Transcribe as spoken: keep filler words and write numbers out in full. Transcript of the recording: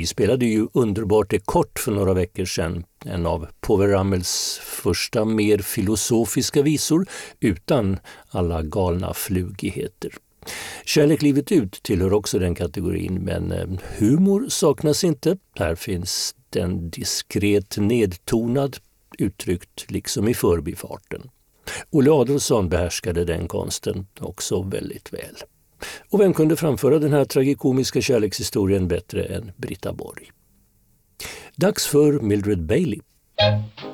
Vi spelade ju Underbart är kort för några veckor sedan, en av Povel Ramels första mer filosofiska visor utan alla galna flugigheter. Kärlek livet ut tillhör också den kategorin, men humor saknas inte. Här finns den diskret nedtonad, uttryckt liksom i förbifarten. Olle Adolphson behärskade den konsten också väldigt väl. Och vem kunde framföra den här tragikomiska kärlekshistorien bättre än Britta Borg? Dags för Mildred Bailey.